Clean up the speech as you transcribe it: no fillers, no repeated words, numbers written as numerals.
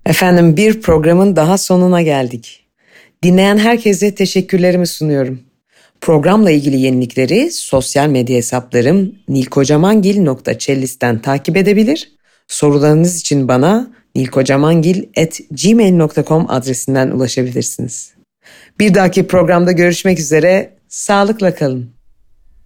Efendim bir programın daha sonuna geldik. Dinleyen herkese teşekkürlerimi sunuyorum. Programla ilgili yenilikleri sosyal medya hesaplarım nilkocamangil.cellist'ten takip edebilir. Sorularınız için bana nilkocamangil@gmail.com adresinden ulaşabilirsiniz. Bir dahaki programda görüşmek üzere, sağlıkla kalın.